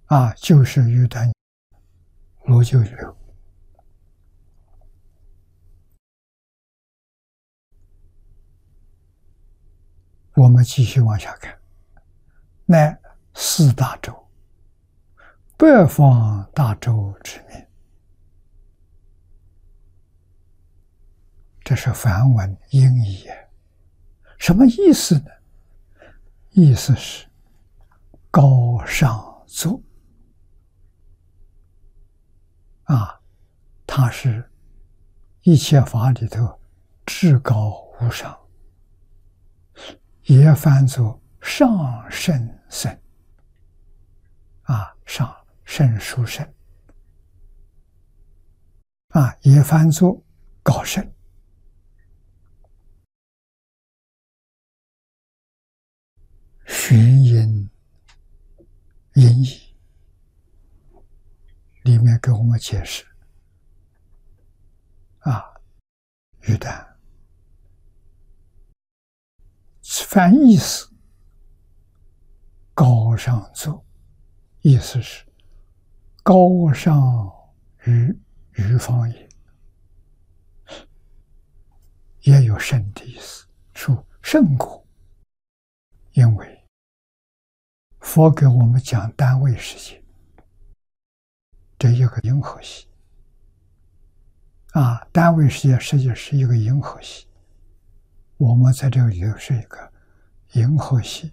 就是于丹罗九流。我们继续往下看，乃四大洲，北方大洲之名。这是梵文音译，什么意思呢？意思是高上座它是一切法里头至高无上，也翻作上甚深上甚殊胜也翻作高深。寻音音译里面给我们解释于丹翻意思，高上座，意思是高尚于方也，也有圣的意思，说圣果。因为佛给我们讲单位世界，这一个银河系单位世界实际是一个银河系，我们在这里头是一个银河系，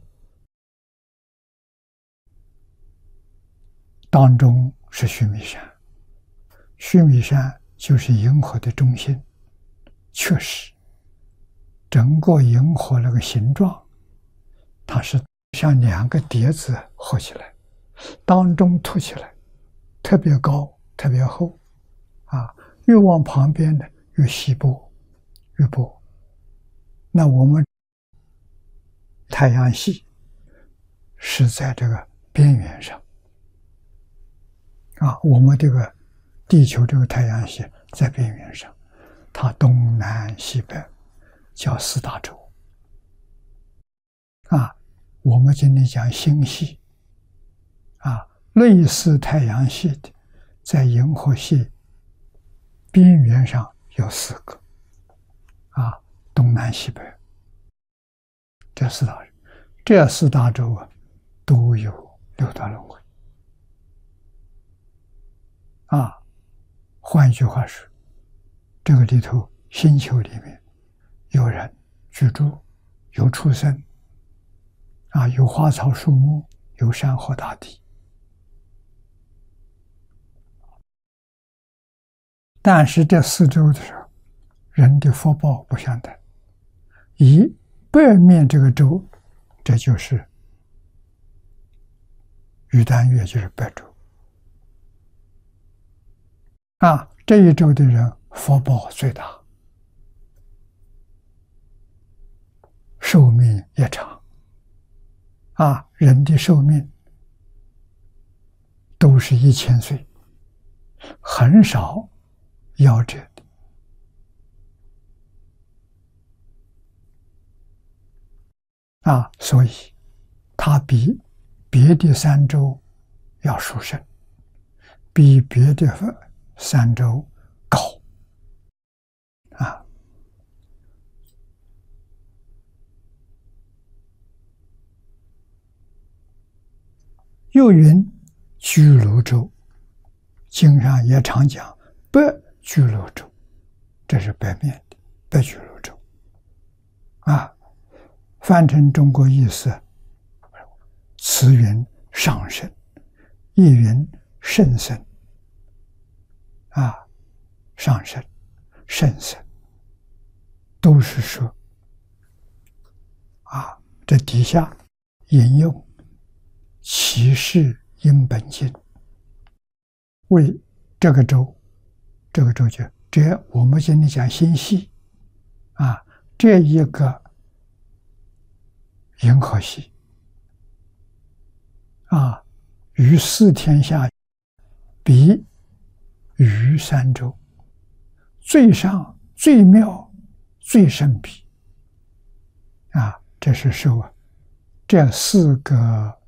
当中是须弥山，须弥山就是银河的中心。确实整个银河那个形状，它是像两个碟子合起来，当中凸起来，特别高特别厚越往旁边的越稀薄越薄。那我们太阳系是在这个边缘上我们这个地球这个太阳系在边缘上，它东南西北叫四大洲我们今天讲星系类似太阳系的，在银河系边缘上有4个东南西北，这四大洲都有6道轮回换一句话说，这个里头星球里面有人居住，有畜生有花草树木，有山河大地。但是这4洲的时候，人的福报不相等。以北面这个洲，这就是于丹月，就是北洲这一洲的人福报最大，寿命也长人的寿命都是1000岁，很少夭折的所以它比别的3洲要殊胜，比别的3洲高又云居罗洲，经上也常讲北居罗洲，这是北面的北居罗洲翻成中国意思，此云上圣，亦云圣僧上圣圣僧，都是说这底下引用启示因本经，为这个州就这我们今天讲星系这一个银河系于4天下比于3洲最上最妙最深比这是说这4个